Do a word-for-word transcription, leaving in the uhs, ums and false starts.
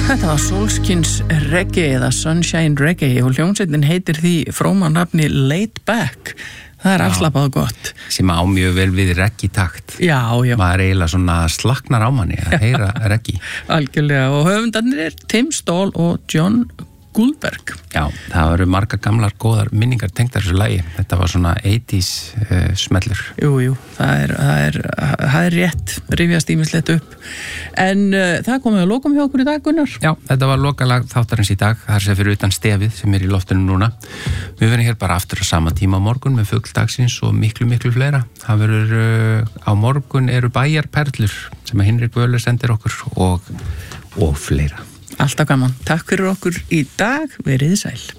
Þetta var Solskins Reggae eða Sunshine Reggae og hljómsveitin heitir því fróma nafni Laid Back. Það er afslappað gott. Sem á mjög vel við reggi-takt. Já, já. Maður eiginlega svona slaknar á manni að heyra reggi. Algjörlega, og höfundarnir er Tim Stall og John Goldberg. Já, það eru marga gamlar góðar minningar tengdar þessu lagi. Þetta var svona eighties uh, smellur. Jú, jú, það er, það er, það er rétt, rifjast ýmislegt upp. En uh, það komið að lokum hjá okkur í dag, Gunnar. Já, þetta var lokalag þáttarins í dag. Það er sem fyrir utan stefið sem er í loftinu núna. Við verðum hér bara aftur á sama tíma á morgun með fugl dagsins og miklu, miklu fleira. Það verður, uh, á morgun eru bæjarperlur sem að Hinrik Völu sendir okkur og, og fleira. Alltaf gaman. Takk fyrir okkur í dag. Verið sæl.